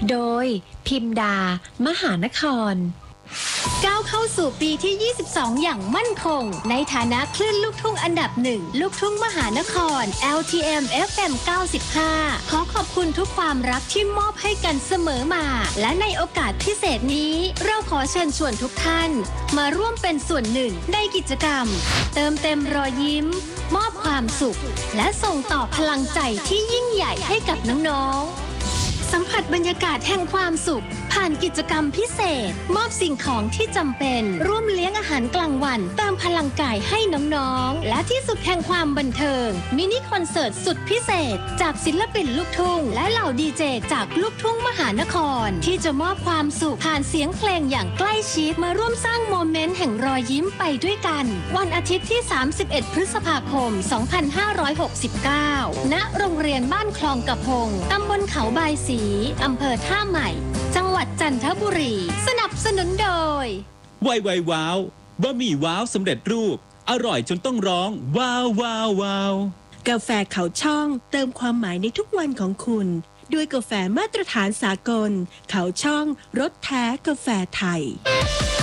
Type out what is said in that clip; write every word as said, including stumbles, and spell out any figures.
โดยพิมดามหานครก้าวเข้าสู่ปีที่ ยี่สิบสอง อย่างมั่นคงในฐานะคลื่นลูกทุ่งอันดับหนึ่งลูกทุ่งมหานคร แอล ที เอ็ม เอฟ เอ็ม เก้าสิบห้า ขอขอบคุณทุกความรักที่มอบให้กันเสมอมาและในโอกาสพิเศษนี้เราขอเชิญชวนทุกท่านมาร่วมเป็นส่วนหนึ่งในกิจกรรมเติมเต็มรอยยิ้มมอบความสุขและส่งต่อพลังใจที่ยิ่งใหญ่ให้กับน้องๆสัมผัสบรรยากาศแห่งความสุขผ่านกิจกรรมพิเศษมอบสิ่งของที่จำเป็นร่วมเลี้ยงอาหารกลางวันเติมพลังกายให้น้องๆและที่สุดแห่งความบันเทิงมินิคอนเสิร์ตสุดพิเศษจากศิลปินลูกทุ่งและเหล่าดีเจจากลูกทุ่งมหานครที่จะมอบความสุขผ่านเสียงเพลงอย่างใกล้ชิดมาร่วมสร้างโมเมนต์แห่งรอยยิ้มไปด้วยกันวันอาทิตย์ที่ สามสิบเอ็ด พฤษภาคม สองพันห้าร้อยหกสิบเก้า ณ โรงเรียนบ้านคลองกระพงตำบลเขาบายศรีอำเภอท่าใหม่จังหวัดจันทบุรีสนับสนุนโดยไวไวว้าวบะหมี่ว้าวสำเร็จรูปอร่อยจนต้องร้องว้าวว้าวว้าวกาแฟเขาช่องเติมความหมายในทุกวันของคุณด้วยกาแฟมาตรฐานสากลเขาช่องรสแท้กาแฟไทย